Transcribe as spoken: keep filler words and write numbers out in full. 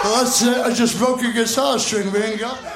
Well, that's it. I just broke a guitar string. We ain't got that.